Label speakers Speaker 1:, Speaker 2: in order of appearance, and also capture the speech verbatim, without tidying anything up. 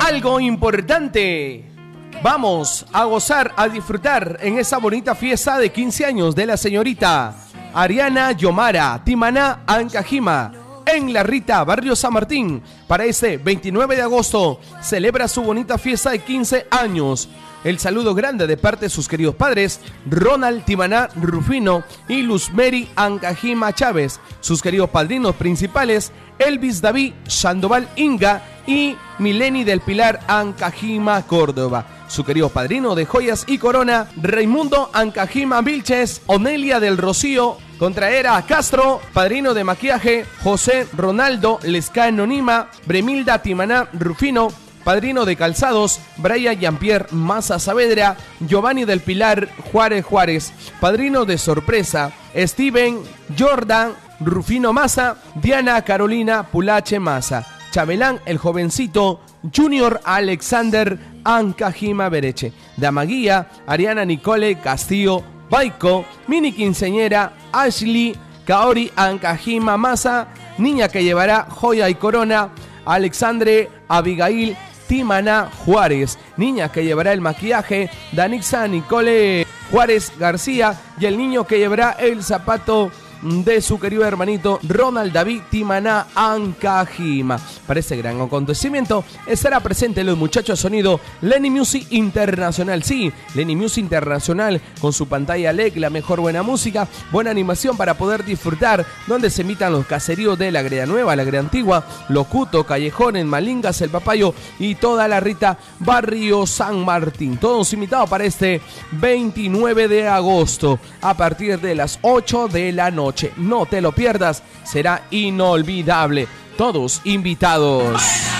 Speaker 1: algo importante. Vamos a gozar, a disfrutar en esa bonita fiesta de quince años de la señorita Ariana Yomara Timaná Ancajima, en La Rita, barrio San Martín. Para este veintinueve de agosto celebra su bonita fiesta de quince años. El saludo grande de parte de sus queridos padres, Ronald Timaná Rufino y Luzmeri Ancajima Chávez. Sus queridos padrinos principales, Elvis David Sandoval Inga y Mileni del Pilar Ancajima Córdoba. Su querido padrino de joyas y corona, Raimundo Ancajima Vilches, Onelia del Rocío Contraera Castro. Padrino de maquillaje, José Ronaldo Lescano Nima, Bremilda Timaná Rufino. Padrino de calzados, Brian Jean-Pierre Maza Saavedra, Giovanni del Pilar Juárez Juárez. Padrino de sorpresa, Steven Jordan Rufino Maza, Diana Carolina Pulache Maza. Chabelán el jovencito, Junior Alexander Ancajima Bereche. Damaguía, Ariana Nicole Castillo Baico. Mini quinceñera, Ashley Kaori Ancajima Maza. Niña que llevará joya y corona, Alexandre Abigail Timaná Juárez. Niña que llevará el maquillaje, Danixa Nicole Juárez García. Y el niño que llevará el zapato de su querido hermanito Ronald David Timaná Ancajima. Para este gran acontecimiento estará presente los muchachos de sonido Lenny Music Internacional. Sí, Lenny Music Internacional, con su pantalla L E D, la mejor buena música, buena animación para poder disfrutar, donde se emitan los caseríos de la Greda Nueva, la Greda Antigua, Locuto, Callejones, Malingas, El Papayo y toda La Rita, barrio San Martín. Todos invitados para este veintinueve de agosto a partir de las ocho de la noche. No te lo pierdas, será inolvidable. Todos invitados.